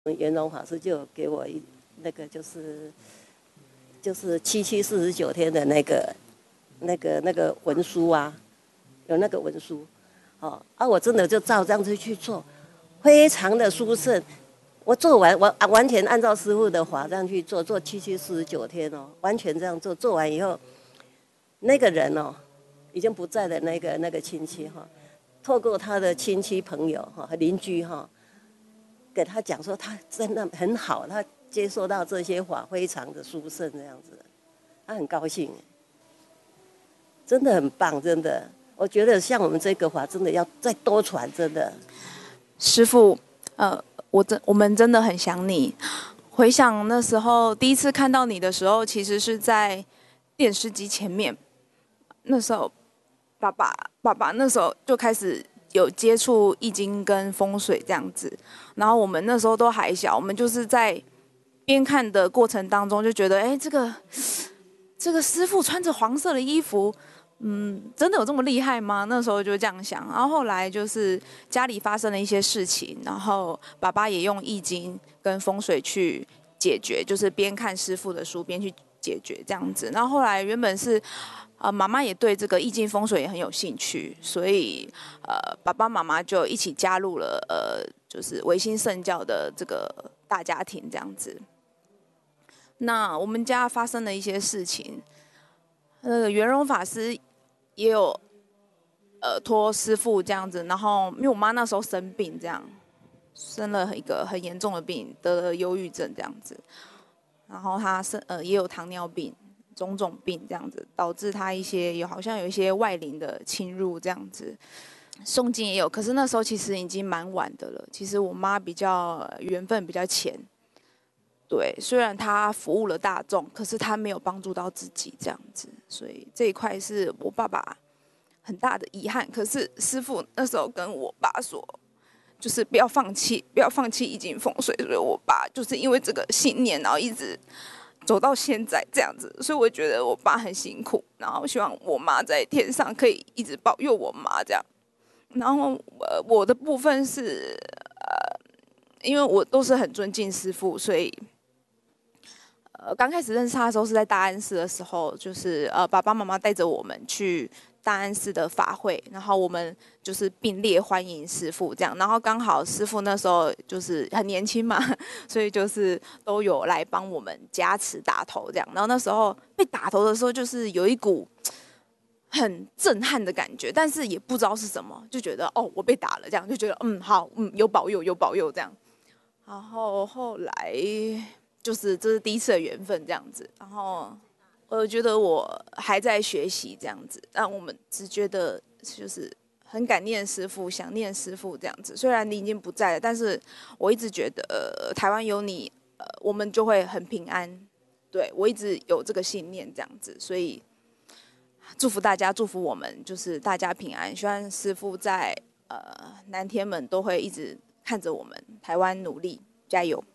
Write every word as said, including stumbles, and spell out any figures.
圆融法师就有给我一那个就是就是七七四十九天的那个那个那个文书啊，有那个文书，哦啊，我真的就照这样子去做，非常的殊胜。我做完，我完全按照师父的法这样去做，做七七四十九天哦，完全这样做。做完以后，那个人哦，已经不在的那个那个亲戚哈、哦，透过他的亲戚朋友哈和邻居哈、哦，给他讲说他真的很好，他接受到这些法非常的殊胜这样子，他很高兴，真的很棒，真的。我觉得像我们这个法，真的要再多传，真的。 师父，呃，我真我们真的很想你。回想那时候第一次看到你的时候，其实是在电视机前面。那时候，爸爸爸爸那时候就开始有接触易经跟风水这样子，然后我们那时候都还小，我们就是在边看的过程当中就觉得，哎，这个这个师父穿着黄色的衣服，嗯，真的有这么厉害吗？那时候就这样想。然后后来就是家里发生了一些事情，然后爸爸也用易经跟风水去解决，就是边看师父的书边去解决这样子。然后后来原本是，呃，妈妈也对这个易经风水也很有兴趣，所以呃，爸爸妈妈就一起加入了呃，就是维新圣教的这个大家庭这样子。那我们家发生了一些事情，那个圆融法师也有呃托师父这样子，然后因为我妈那时候生病，这样生了一个很严重的病，得了忧郁症这样子，然后她生呃也有糖尿病，种种病这样子，导致她一些有好像有一些外灵的侵入这样子。诵经也有，可是那时候其实已经蛮晚的了。其实我妈比较缘分比较浅，对，虽然她服务了大众，可是她没有帮助到自己这样子，所以这一块是我爸爸很大的遗憾。可是师父那时候跟我爸说，就是不要放弃，不要放弃易经风水，所以我爸就是因为这个信念，然后一直走到现在这样子。所以我觉得我爸很辛苦，然后希望我妈在天上可以一直保佑我妈这样。然后呃，我的部分是呃，因为我都是很尊敬师父，所以呃，刚开始认识他的时候是在大安寺的时候，就是呃爸爸妈妈带着我们去大安寺的法会，然后我们就是并列欢迎师父这样，然后刚好师父那时候就是很年轻嘛，所以就是都有来帮我们加持打头这样，然后那时候被打头的时候，就是有一股很震撼的感觉，但是也不知道是什么，就觉得哦我被打了这样，就觉得嗯好嗯有保佑有保佑这样，然后后来就是这是第一次的缘分这样子，然后我觉得我还在学习这样子，但我们只觉得就是很感念师父，想念师父这样子。虽然你已经不在了，但是我一直觉得、呃、台湾有你，呃，我们就会很平安。对，我一直有这个信念这样子，所以祝福大家，祝福我们，就是大家平安。希望师父在呃南天门都会一直看着我们台湾努力，加油。